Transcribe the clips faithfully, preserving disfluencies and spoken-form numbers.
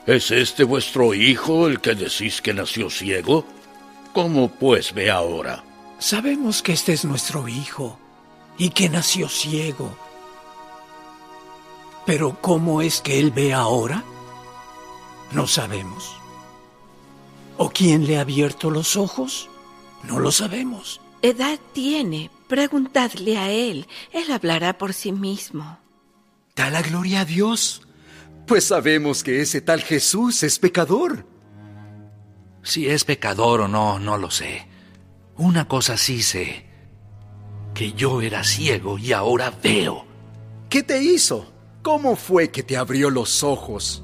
¿Es este vuestro hijo el que decís que nació ciego? ¿Cómo pues ve ahora? Sabemos que este es nuestro hijo y que nació ciego. Pero ¿cómo es que él ve ahora? No sabemos. ¿O quién le ha abierto los ojos? No lo sabemos. Edad tiene, preguntadle a él. Él hablará por sí mismo. Da la gloria a Dios, pues sabemos que ese tal Jesús es pecador. Si es pecador o no, no lo sé. Una cosa sí sé, que yo era ciego y ahora veo. ¿Qué te hizo? ¿Cómo fue que te abrió los ojos?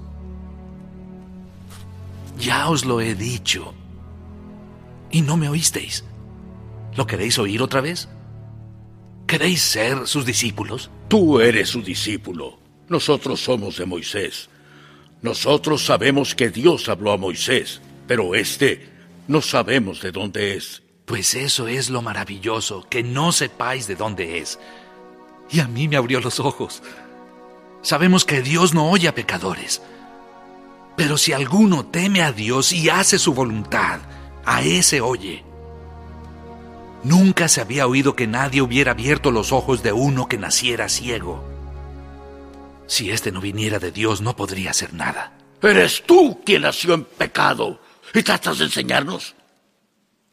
Ya os lo he dicho. Y no me oísteis. ¿Lo queréis oír otra vez? ¿Queréis ser sus discípulos? Tú eres su discípulo. Nosotros somos de Moisés. Nosotros sabemos que Dios habló a Moisés, pero este no sabemos de dónde es. Pues eso es lo maravilloso, que no sepáis de dónde es. Y a mí me abrió los ojos. Sabemos que Dios no oye a pecadores. Pero si alguno teme a Dios y hace su voluntad, a ese oye. Nunca se había oído que nadie hubiera abierto los ojos de uno que naciera ciego. Si éste no viniera de Dios, no podría hacer nada. Eres tú quien nació en pecado y tratas de enseñarnos.